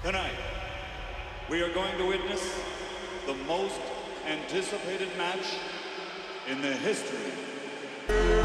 Tonight, we are going to witness the most anticipated match in the history